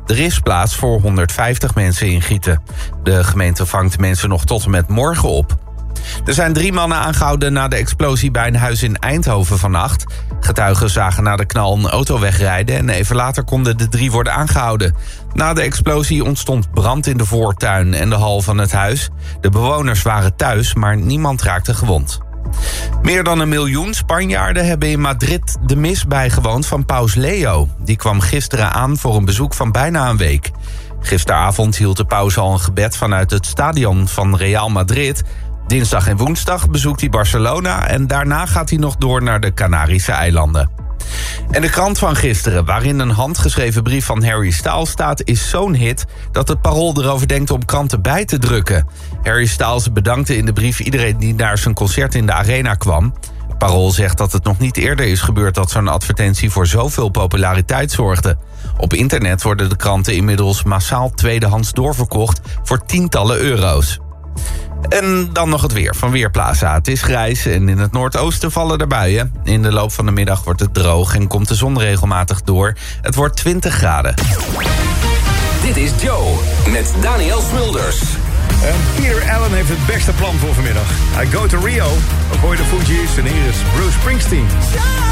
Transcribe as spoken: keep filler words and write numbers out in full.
Er is plaats voor honderdvijftig mensen in Gieten. De gemeente vangt mensen nog tot en met morgen op. Er zijn drie mannen aangehouden na de explosie bij een huis in Eindhoven vannacht. Getuigen zagen na de knal een auto wegrijden en even later konden de drie worden aangehouden. Na de explosie ontstond brand in de voortuin en de hal van het huis. De bewoners waren thuis, maar niemand raakte gewond. Meer dan een miljoen Spanjaarden hebben in Madrid de mis bijgewoond van paus Leo. Die kwam gisteren aan voor een bezoek van bijna een week. Gisteravond hield de paus al een gebed vanuit het stadion van Real Madrid. Dinsdag en woensdag bezoekt hij Barcelona en daarna gaat hij nog door naar de Canarische eilanden. En de krant van gisteren, waarin een handgeschreven brief van Harry Styles staat, is zo'n hit dat het Parool erover denkt om kranten bij te drukken. Harry Styles bedankte in de brief iedereen die naar zijn concert in de Arena kwam. Het Parool zegt dat het nog niet eerder is gebeurd dat zo'n advertentie voor zoveel populariteit zorgde. Op internet worden de kranten inmiddels massaal tweedehands doorverkocht voor tientallen euro's. En dan nog het weer van Weerplaza. Het is grijs en in het noordoosten vallen er buien. In de loop van de middag wordt het droog en komt de zon regelmatig door. Het wordt twintig graden. Dit is Joe met Daniel Smulders. En Peter Allen heeft het beste plan voor vanmiddag. I go to Rio. Ook hoor je de Fugees en hier is Bruce Springsteen.